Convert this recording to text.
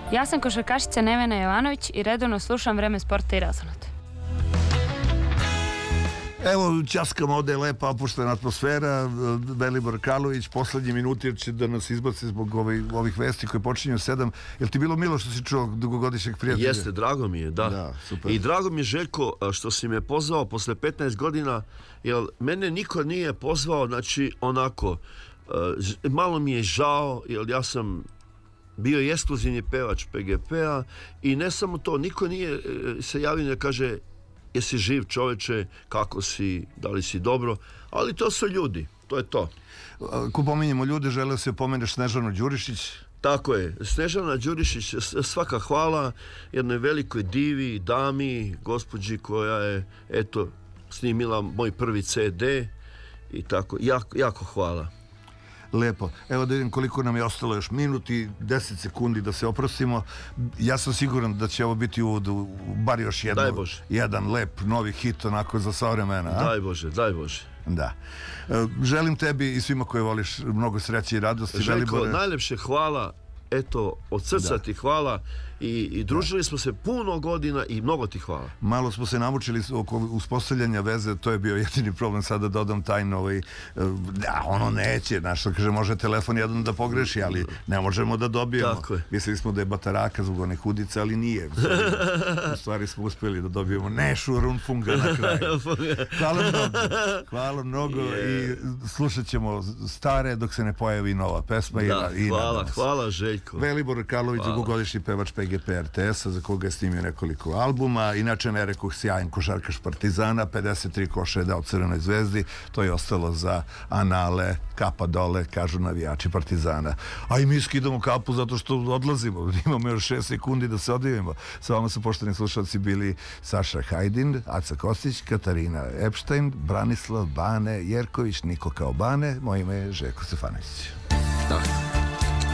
Ja sam košarkašica Nevena Jovanović i redovno slušam Vreme sporta i Razonode. Evo, ćaskamo, ovde je lepa opuštena atmosfera. Velibor Karlović, poslednji minuti jer će da nas izbaci zbog ovih vesti koje počinju u 7. Jel ti bilo milo što si čuo dugogodišnjeg prijatelja? Jeste, drago mi je, da. Super. I drago mi je, Željko, što si me pozvao posle 15 godina, jer mene niko nije pozvao, znači, onako, malo mi je žao, jer ja sam bio ekskluzivni pevač PGP-a i ne samo to, niko nije se javio da kaže jesi živ čoveče, kako si, da li si dobro, ali to su ljudi, to je to. Ko pominjemo ljude, želeo se pomeneš Snežanu Đurišić. Tako je, Snežana Đurišić, svaka hvala jednoj velikoj divi, dami, gospođi koja je, eto, snimila moj prvi CD i tako, jako hvala. Lepo. Evo da vidim koliko nam je ostalo, još minut i 10 sekundi da se oprostimo. Ja sam siguran da će ovo biti uvod u bar još jedan lep novi hit onako za sva vremena. Daj Bože. Da. Želim tebi i svima koje voliš mnogo sreće i radosti. Željko, najlepše hvala, eto, od srca ti hvala i družili smo se puno godina i mnogo ti hvala. Malo smo se namučili oko uspostavljanja veze, to je bio jedini problem, sada dodam tajno, ono neće, što kaže, može telefon jedan da pogreši, ali ne možemo da dobijemo. Mislili smo da je bataraka zbog onih udica, ali nije. U stvari smo uspjeli da dobijemo Nešu Runfunga na kraju. Hvala mnogo i slušat ćemo stare dok se ne pojavi nova pesma. Hvala Željko. Velibor Karlović, dugogodišnji pevač PGP RTS-a, za koga je snimio nekoliko albuma. Inače, ne rekoh, sjajan košarkaš Partizana, 53 koša je dao Crvenoj zvezdi, to je ostalo za anale, kapa dole, kažu navijači Partizana. A i mi skidamo kapu zato što odlazimo, imamo još 6 sekundi da se odivimo. Sa vama su pošteni slušalci bili Saša Hajdin, Aca Kostić, Katarina Epštajn, Branislav Bane Jerković, Niko Kao Bane, moje ime je Željko Stefanović. Da.